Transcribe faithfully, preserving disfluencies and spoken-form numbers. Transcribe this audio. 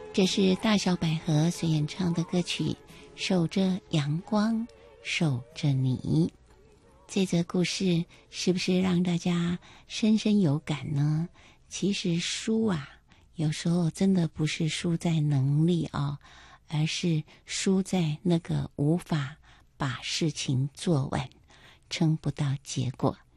这是大小百合所演唱的歌曲《守着阳光，守着你》。这则故事是不是让大家深深有感呢？其实输啊，有时候真的不是输在能力哦，而是输在那个无法把事情做完，撑不到结果。